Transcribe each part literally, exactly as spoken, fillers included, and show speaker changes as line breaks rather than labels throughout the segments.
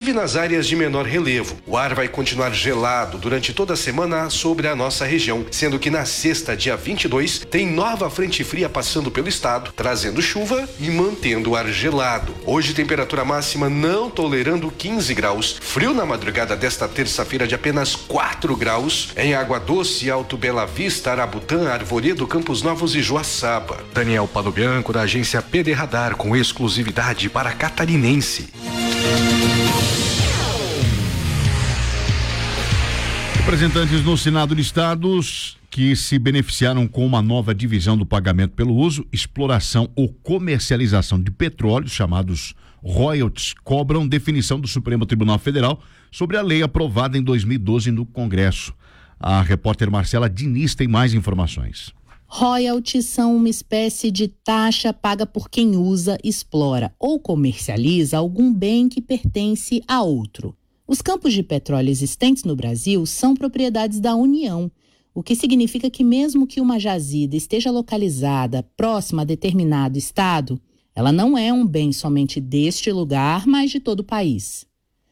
inclusive nas áreas de menor relevo. O ar vai continuar gelado durante toda a semana sobre a nossa região, sendo que na sexta, dia vinte e dois, tem nova frente fria passando pelo estado, trazendo chuva e mantendo o ar gelado. Hoje, temperatura máxima não tolerando quinze graus. Frio na madrugada desta terça-feira de apenas quatro graus em Água Doce, Alto Bela Vista, Arabutã, Arvoredo, Campos Novos e Joaçaba. Daniel Padobianco, da agência P D Radar, com exclusividade para Catarinense.
Representantes no Senado de Estados que se beneficiaram com uma nova divisão do pagamento pelo uso, exploração ou comercialização de petróleo, chamados royalties, cobram definição do Supremo Tribunal Federal sobre a lei aprovada em dois mil e doze no Congresso. A repórter Marcela Diniz tem mais informações.
Royalties são uma espécie de taxa paga por quem usa, explora ou comercializa algum bem que pertence a outro. Os campos de petróleo existentes no Brasil são propriedades da União, o que significa que mesmo que uma jazida esteja localizada próxima a determinado estado, ela não é um bem somente deste lugar, mas de todo o país.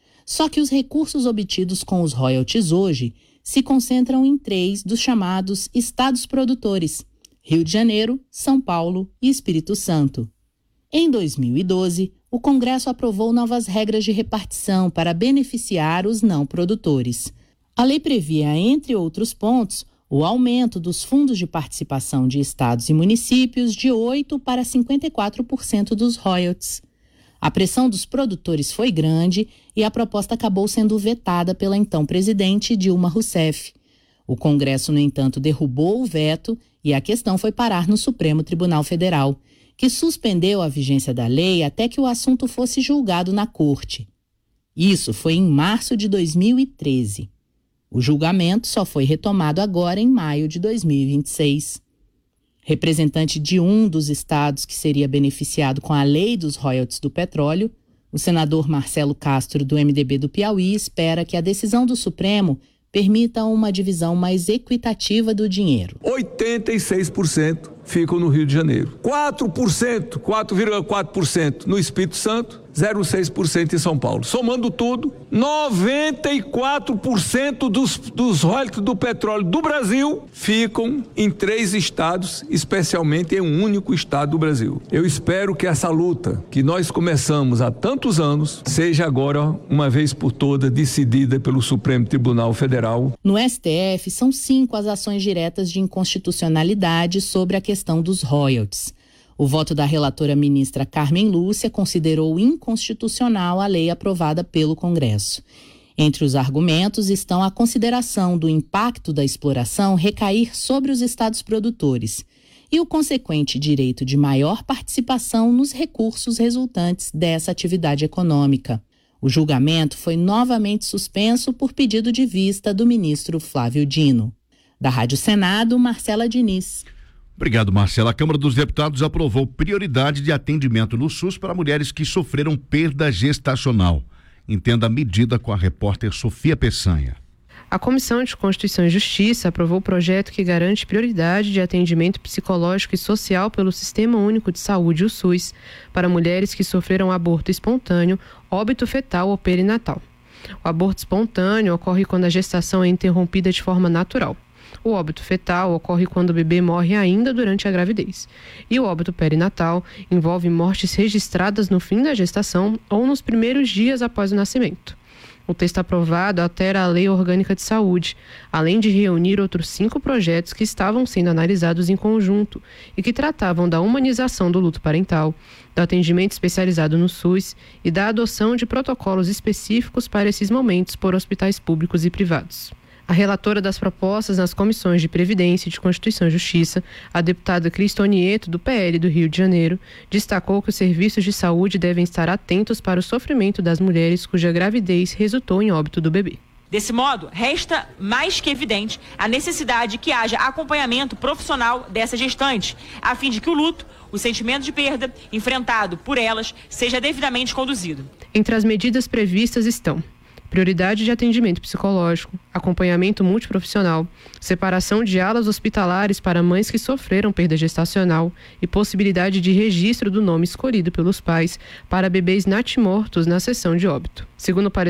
Só que os recursos obtidos com os royalties hoje se concentram em três dos chamados estados produtores: Rio de Janeiro, São Paulo e Espírito Santo. Em dois mil e doze, o Congresso aprovou novas regras de repartição para beneficiar os não produtores. A lei previa, entre outros pontos, o aumento dos fundos de participação de estados e municípios de oito por cento para cinquenta e quatro por cento dos royalties. A pressão dos produtores foi grande e a proposta acabou sendo vetada pela então presidente Dilma Rousseff. O Congresso, no entanto, derrubou o veto e a questão foi parar no Supremo Tribunal Federal, que suspendeu a vigência da lei até que o assunto fosse julgado na Corte. Isso foi em março de dois mil e treze. O julgamento só foi retomado agora em maio de dois mil e vinte e seis. Representante de um dos estados que seria beneficiado com a lei dos royalties do petróleo, o senador Marcelo Castro, do M D B do Piauí, espera que a decisão do Supremo permita uma divisão mais equitativa do dinheiro.
oitenta e seis por cento ficam no Rio de Janeiro, quatro por cento, quatro vírgula quatro por cento no Espírito Santo, zero vírgula seis por cento em São Paulo. Somando tudo, noventa e quatro por cento dos, dos royalties do petróleo do Brasil ficam em três estados, especialmente em um único estado do Brasil. Eu espero que essa luta que nós começamos há tantos anos seja agora, uma vez por todas, decidida pelo Supremo Tribunal Federal.
No S T F, são cinco as ações diretas de inconstitucionalidade sobre a questão dos royalties. O voto da relatora ministra Carmen Lúcia considerou inconstitucional a lei aprovada pelo Congresso. Entre os argumentos estão a consideração do impacto da exploração recair sobre os estados produtores e o consequente direito de maior participação nos recursos resultantes dessa atividade econômica. O julgamento foi novamente suspenso por pedido de vista do ministro Flávio Dino. Da Rádio Senado, Marcela Diniz.
Obrigado, Marcela. A Câmara dos Deputados aprovou prioridade de atendimento no SUS para mulheres que sofreram perda gestacional. Entenda a medida com a repórter Sofia Peçanha.
A Comissão de Constituição e Justiça aprovou o projeto que garante prioridade de atendimento psicológico e social pelo Sistema Único de Saúde, o SUS, para mulheres que sofreram aborto espontâneo, óbito fetal ou perinatal. O aborto espontâneo ocorre quando a gestação é interrompida de forma natural. O óbito fetal ocorre quando o bebê morre ainda durante a gravidez. E o óbito perinatal envolve mortes registradas no fim da gestação ou nos primeiros dias após o nascimento. O texto aprovado altera a Lei Orgânica de Saúde, além de reunir outros cinco projetos que estavam sendo analisados em conjunto e que tratavam da humanização do luto parental, do atendimento especializado no SUS e da adoção de protocolos específicos para esses momentos por hospitais públicos e privados. A relatora das propostas nas comissões de Previdência e de Constituição e Justiça, a deputada Cristonieto, do P L do Rio de Janeiro, destacou que os serviços de saúde devem estar atentos para o sofrimento das mulheres cuja gravidez resultou em óbito do bebê.
Desse modo, resta mais que evidente a necessidade de que haja acompanhamento profissional dessa gestante, a fim de que o luto, o sentimento de perda enfrentado por elas, seja devidamente conduzido.
Entre as medidas previstas estão: prioridade de atendimento psicológico, acompanhamento multiprofissional, separação de alas hospitalares para mães que sofreram perda gestacional e possibilidade de registro do nome escolhido pelos pais para bebês natimortos na sessão de óbito. Segundo o parecer